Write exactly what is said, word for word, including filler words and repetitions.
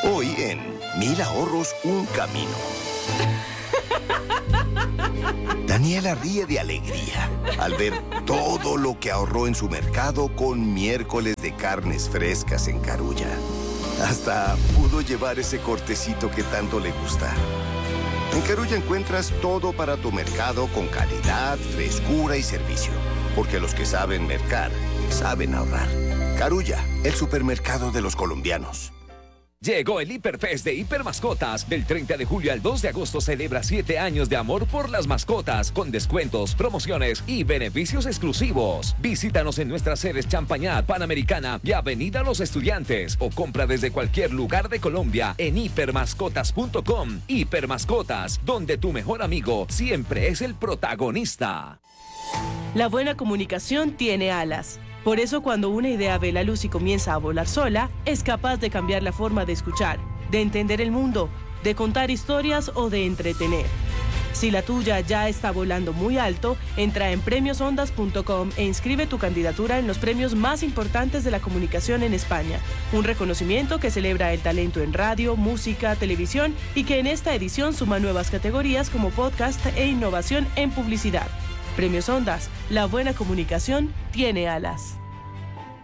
Hoy en Mil Ahorros, un camino. Daniela ríe de alegría al ver todo lo que ahorró en su mercado con miércoles de carnes frescas en Carulla. Hasta pudo llevar ese cortecito que tanto le gusta. En Carulla encuentras todo para tu mercado con calidad, frescura y servicio. Porque los que saben mercar, saben ahorrar. Carulla, el supermercado de los colombianos. Llegó el Hiperfest de Hipermascotas. Del treinta de julio al dos de agosto celebra siete años de amor por las mascotas, con descuentos, promociones y beneficios exclusivos. Visítanos en nuestras sedes Champañat, Panamericana y Avenida Los Estudiantes, o compra desde cualquier lugar de Colombia en hipermascotas punto com. Hipermascotas, donde tu mejor amigo siempre es el protagonista. La buena comunicación tiene alas. Por eso, cuando una idea ve la luz y comienza a volar sola, es capaz de cambiar la forma de escuchar, de entender el mundo, de contar historias o de entretener. Si la tuya ya está volando muy alto, entra en premios ondas punto com e inscribe tu candidatura en los premios más importantes de la comunicación en España. Un reconocimiento que celebra el talento en radio, música, televisión y que en esta edición suma nuevas categorías como podcast e innovación en publicidad. Premios Ondas, la buena comunicación tiene alas.